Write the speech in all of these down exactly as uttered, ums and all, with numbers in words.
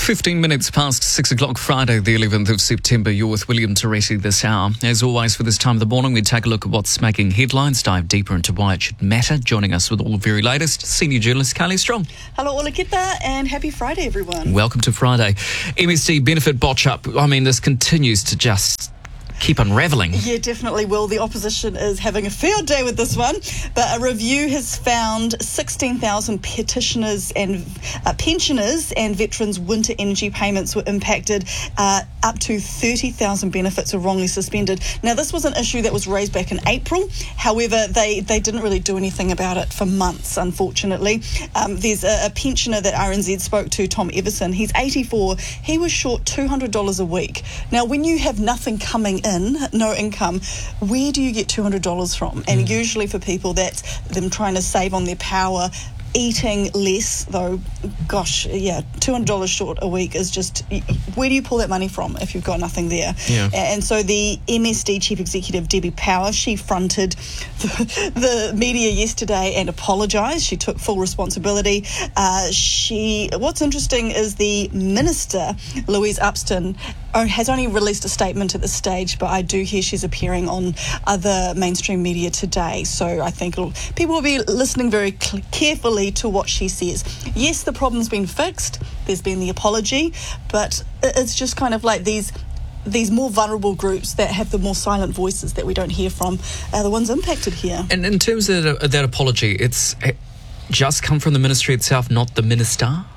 fifteen minutes past six o'clock, Friday, the eleventh of September. You're with William Teresi this hour. As always, for this time of the morning, we take a look at what's making headlines, dive deeper into why it should matter. Joining us with all the very latest, senior journalist Carly Strong. Hello, Ola Kita, and happy Friday, everyone. Welcome to Friday. M S D benefit botch up. I mean, this continues to just keep unravelling. Yeah, definitely will. The opposition is having a field day with this one, but a review has found sixteen thousand petitioners and uh, pensioners and veterans' winter energy payments were impacted. Uh, up to thirty thousand benefits are wrongly suspended. Now, this was an issue that was raised back in April. However, they, they didn't really do anything about it for months, unfortunately. Um, there's a, a pensioner that R N Z spoke to, Tom Everson. He's eighty-four. He was short two hundred dollars a week. Now, when you have nothing coming in, no income, where do you get two hundred dollars from? And mm. usually for people, that's them trying to save on their power, eating less, though, gosh, yeah, two hundred dollars short a week is just, where do you pull that money from if you've got nothing there? Yeah. And so the M S D Chief Executive, Debbie Power, she fronted the, the media yesterday and apologised. She took full responsibility. Uh, she, what's interesting is the Minister, Louise Upston, has only released a statement at this stage, but I do hear she's appearing on other mainstream media today. So I think it'll, people will be listening very cl- carefully to what she says. Yes, the problem's been fixed. There's been the apology, but it's just kind of like these these more vulnerable groups that have the more silent voices that we don't hear from are the ones impacted here. And in terms of that, that apology, it's just come from the ministry itself, not the minister?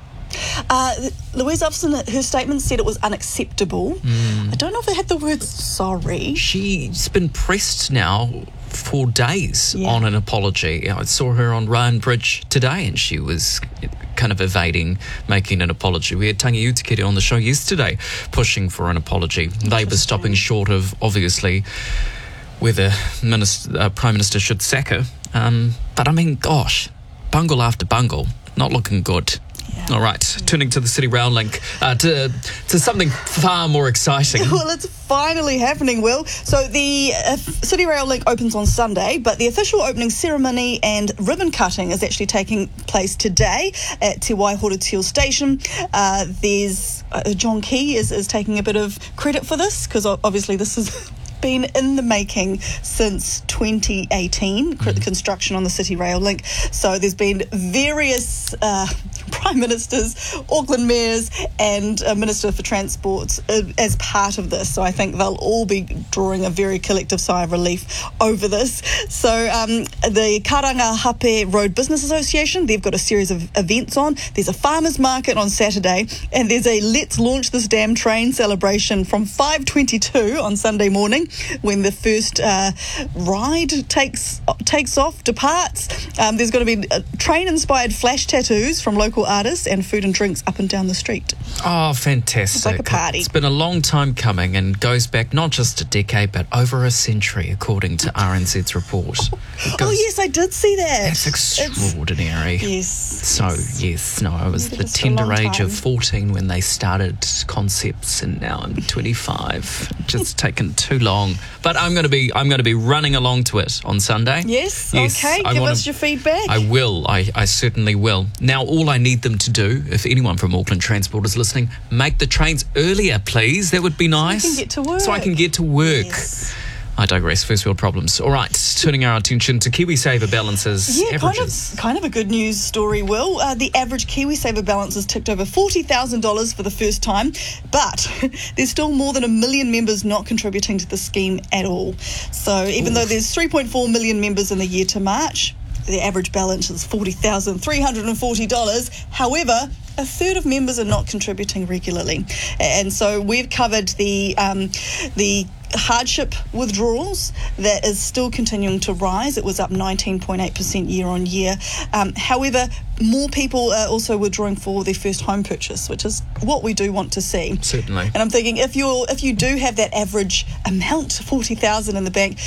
Uh, Louise Upson, her statement said it was unacceptable. Mm. I don't know if they had the word sorry. She's been pressed now for days yeah. on an apology. I saw her on Ryan Bridge today and she was kind of evading making an apology. We had Tangi Utikere on the show yesterday pushing for an apology. Labour stopping short of, obviously, whether minister, uh, Prime Minister should sack her. Um, but I mean, gosh, bungle after bungle, not looking good. Yeah. All right, yeah. Turning to the City Rail link, uh, to to something far more exciting. Well, it's finally happening, Will. So the uh, City Rail link opens on Sunday, but the official opening ceremony and ribbon cutting is actually taking place today at Te Waihorotio Station. Uh, there's uh, John Key is, is taking a bit of credit for this, because obviously this is been in the making since twenty eighteen, mm. construction on the City Rail link. So there's been various uh, Prime Ministers, Auckland mayors and a Minister for Transport uh, as part of this. So I think they'll all be drawing a very collective sigh of relief over this. So um, the Karanga Hape Road Business Association, they've got a series of events on. There's a farmers market on Saturday and there's a Let's Launch This Damn Train celebration from five twenty-two on Sunday morning, when the first uh, ride takes takes off, departs. Um, there's going to be uh, train-inspired flash tattoos from local artists and food and drinks up and down the street. Oh, fantastic. It's like a party. It's been a long time coming and goes back not just a decade, but over a century, according to R N Z's report. Goes, oh, yes, I did see that. That's extraordinary. It's, yes. So, yes, yes no, I was the tender age of fourteen when they started concepts, and now I'm twenty-five. Just taken too long. But I'm going to be I'm going to be running along to it on Sunday. Yes, yes okay. I Give wanna, us your feedback. I will. I, I certainly will. Now, all I need them to do, if anyone from Auckland Transport is listening, make the trains earlier, please. That would be nice. So you can get to work. So I can get to work. Yes. I digress. First world problems. All right, turning our attention to KiwiSaver balances. Yeah, kind averages. of, kind of a good news story, Will. Uh, the average KiwiSaver balance has ticked over forty thousand dollars for the first time, but there's still more than a million members not contributing to the scheme at all. So even Oof. though there's three point four million members in the year to March, the average balance is forty thousand three hundred forty dollars. However, a third of members are not contributing regularly. And so we've covered the um, the hardship withdrawals that is still continuing to rise. It was up nineteen point eight percent year on year. Um, however, more people are also withdrawing for their first home purchase, which is what we do want to see. Certainly. And I'm thinking, if you're if you do have that average amount, forty thousand in the bank,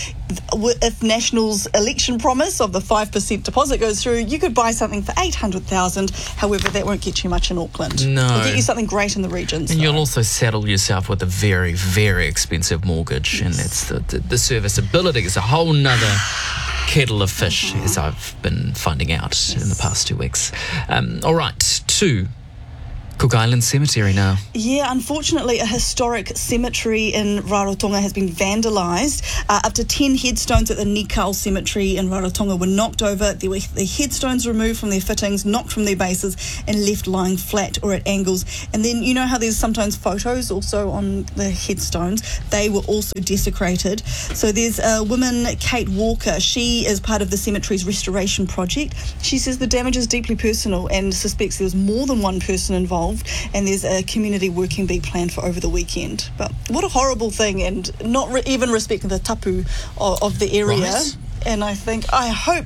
if National's election promise of the five percent deposit goes through, you could buy something for eight hundred thousand. However, that won't get you much in Auckland. No. It'll get you something great in the regions. And so. You'll also saddle yourself with a very, very expensive mortgage. Yes. And that's the, the, the serviceability is a whole nother kettle of fish, uh-huh. as I've been finding out yes. in the past two weeks. Um, all right, to Cook Island Cemetery now. Yeah, unfortunately, a historic cemetery in Rarotonga has been vandalised. Uh, up to ten headstones at the Nikau Cemetery in Rarotonga were knocked over. There were the headstones removed from their fittings, knocked from their bases, and left lying flat or at angles. And then, you know how there's sometimes photos also on the headstones? They were also desecrated. So there's a woman, Kate Walker. She is part of the cemetery's restoration project. She says the damage is deeply personal and suspects there was more than one person involved, and there's a community working bee planned for over the weekend. But what a horrible thing, and not re- even respecting the tapu of, of the area. Right. And I think, I hope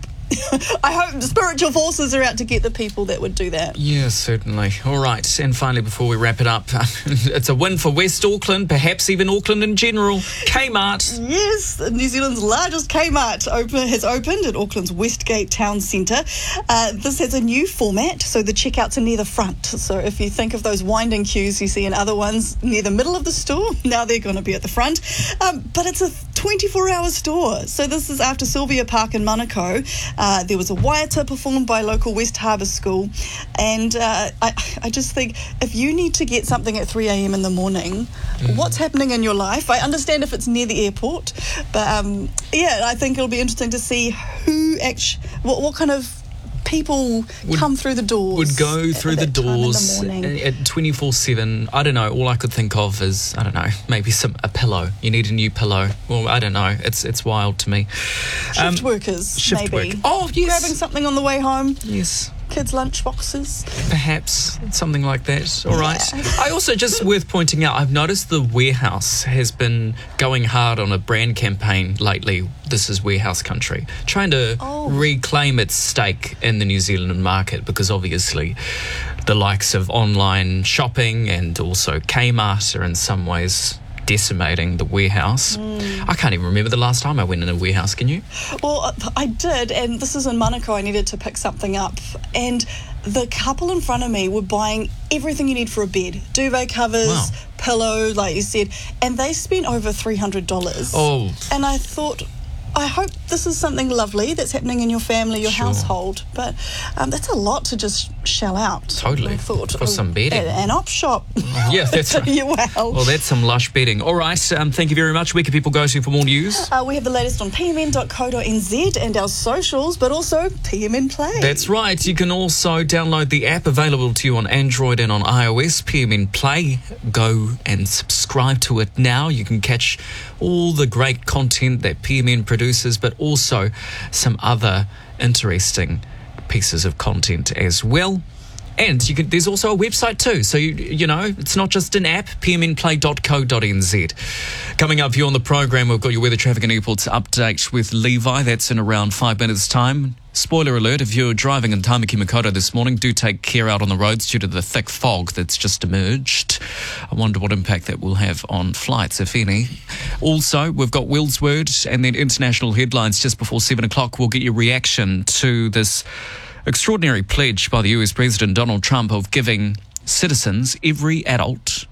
I hope the spiritual forces are out to get the people that would do that. Yeah, certainly. All right, and finally, before we wrap it up, it's a win for West Auckland, perhaps even Auckland in general. Kmart. Yes, New Zealand's largest Kmart open, has opened at Auckland's Westgate Town Centre. Uh, this has a new format, so the checkouts are near the front. So if you think of those winding queues you see in other ones near the middle of the store, now they're going to be at the front. Um, but it's a twenty-four hour store. So this is after Sylvia Park in Manukau. Uh, there was a waiata performed by local West Harbour School, and uh, I, I just think if you need to get something at three a.m. in the morning, mm. what's happening in your life? I understand if it's near the airport, but um, yeah, I think it'll be interesting to see who actually, what, what kind of people would come through the doors. Would go through the doors the at twenty-four seven. I don't know. All I could think of is, I don't know, maybe some a pillow. You need a new pillow. Well, I don't know. It's it's wild to me. Shift um, workers, shift maybe. Work. Oh, yes. Grabbing something on the way home. Yes. Kids' lunch boxes. Perhaps something like that. All right. Yeah. I also, just worth pointing out, I've noticed the Warehouse has been going hard on a brand campaign lately. This is Warehouse Country, trying to oh. reclaim its stake in the New Zealand market, because obviously the likes of online shopping and also Kmart are in some ways decimating the Warehouse. Mm. I can't even remember the last time I went in a Warehouse, can you? Well, I did, and this is in Manukau. I needed to pick something up, and the couple in front of me were buying everything you need for a bed. Duvet covers, wow. pillow, like you said, and they spent over three hundred dollars. Oh. And I thought, I hope this is something lovely that's happening in your family, your sure. household, but um, that's a lot to just shell out. Totally. I thought, for some bedding. An op shop. Yeah, that's right. Yeah, well. Well, that's some lush bedding. All right, um, thank you very much. Where can people go to for more news? Uh, we have the latest on p m n dot co dot n z and our socials, but also P M N Play. That's right. You can also download the app, available to you on Android and on iOS, P M N Play. Go and subscribe to it now. You can catch all the great content that P M N produces, but also some other interesting pieces of content as well. And you can, there's also a website too. So, you, you know, it's not just an app, p m n play dot co dot n z. Coming up for you on the program, we've got your weather, traffic and airports update with Levi. That's in around five minutes' time. Spoiler alert, if you're driving in Tamaki Makaurau this morning, do take care out on the roads due to the thick fog that's just emerged. I wonder what impact that will have on flights, if any. Also, we've got Will's Word and then international headlines just before seven o'clock. We'll get your reaction to this extraordinary pledge by the U S President Donald Trump of giving citizens, every adult,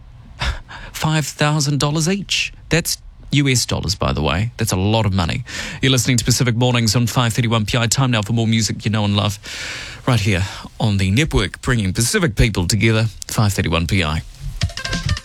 five thousand dollars each. That's U S dollars, by the way. That's a lot of money. You're listening to Pacific Mornings on five thirty-one P I. Time now for more music you know and love right here on the network, bringing Pacific people together, five thirty-one P I.